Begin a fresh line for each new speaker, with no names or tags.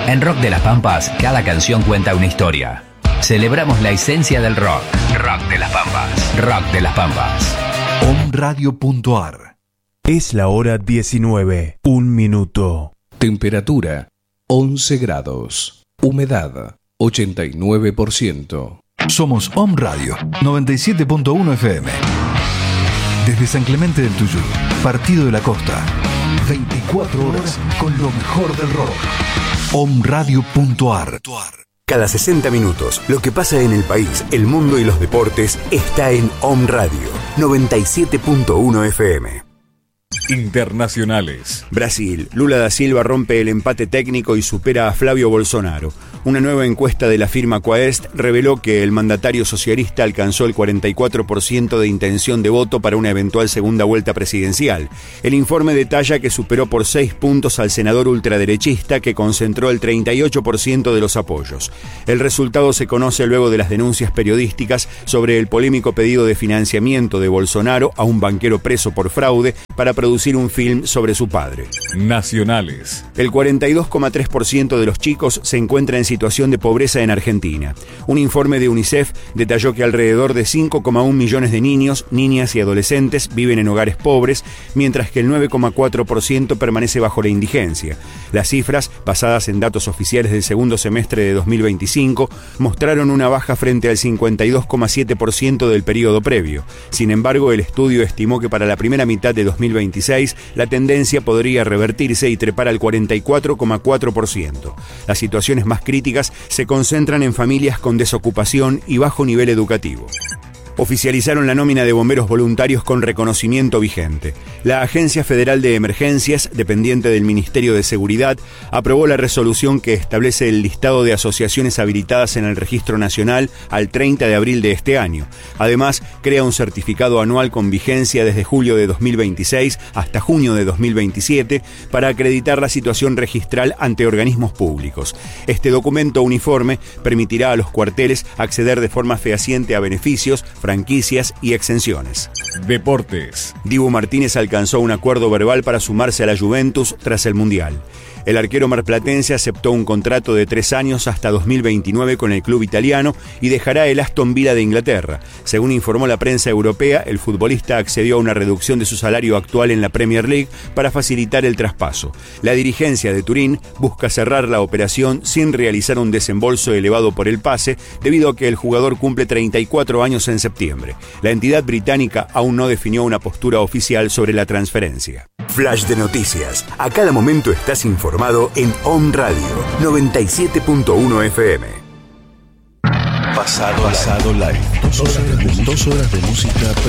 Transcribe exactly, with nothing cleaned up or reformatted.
En Rock de las Pampas, cada canción cuenta una historia. Celebramos la esencia del rock. Rock de las Pampas. Rock de las Pampas.
omradio punto ar. Es la hora diecinueve, un minuto.
Temperatura once grados. Humedad ochenta y nueve por ciento.
Somos Om Radio noventa y siete punto uno F M. Desde San Clemente del Tuyú, Partido de la Costa. veinticuatro horas con lo mejor del rock. omradio punto ar.
Cada sesenta minutos, lo que pasa en el país, el mundo y los deportes está en Om Radio noventa y siete punto uno F M.
Internacionales.
Brasil. Lula da Silva rompe el empate técnico y supera a Flavio Bolsonaro. Una nueva encuesta de la firma Quaest reveló que el mandatario socialista alcanzó el cuarenta y cuatro por ciento de intención de voto para una eventual segunda vuelta presidencial. El informe detalla que superó por seis puntos al senador ultraderechista, que concentró el treinta y ocho por ciento de los apoyos. El resultado se conoce luego de las denuncias periodísticas sobre el polémico pedido de financiamiento de Bolsonaro a un banquero preso por fraude para producir un film sobre su padre.
Nacionales.
El cuarenta y dos coma tres por ciento de los chicos se encuentra en situación de pobreza en Argentina. Un informe de UNICEF detalló que alrededor de cinco coma uno millones de niños, niñas y adolescentes viven en hogares pobres, mientras que el nueve coma cuatro por ciento permanece bajo la indigencia. Las cifras, basadas en datos oficiales del segundo semestre de dos mil veinticinco, mostraron una baja frente al cincuenta y dos coma siete por ciento del periodo previo. Sin embargo, el estudio estimó que para la primera mitad de dos mil veintiséis la tendencia podría revertirse y trepar al cuarenta y cuatro coma cuatro por ciento. Las situaciones más críticas se concentran en familias con desocupación y bajo nivel educativo. Oficializaron la nómina de bomberos voluntarios con reconocimiento vigente. La Agencia Federal de Emergencias, dependiente del Ministerio de Seguridad, aprobó la resolución que establece el listado de asociaciones habilitadas en el Registro Nacional al treinta de abril de este año. Además, crea un certificado anual con vigencia desde julio de dos mil veintiséis hasta junio de dos mil veintisiete para acreditar la situación registral ante organismos públicos. Este documento uniforme permitirá a los cuarteles acceder de forma fehaciente a beneficios, franquicias y exenciones.
Deportes.
Dibu Martínez alcanzó un acuerdo verbal para sumarse a la Juventus tras el Mundial. El arquero marplatense aceptó un contrato de tres años hasta dos mil veintinueve con el club italiano y dejará el Aston Villa de Inglaterra. Según informó la prensa europea, el futbolista accedió a una reducción de su salario actual en la Premier League para facilitar el traspaso. La dirigencia de Turín busca cerrar la operación sin realizar un desembolso elevado por el pase, debido a que el jugador cumple treinta y cuatro años en septiembre. La entidad británica aún no definió una postura oficial sobre la transferencia. Flash de noticias. A cada momento estás informado en Om Radio noventa y siete punto uno F M.
Pasado, pasado live. Dos horas de, dos horas de música.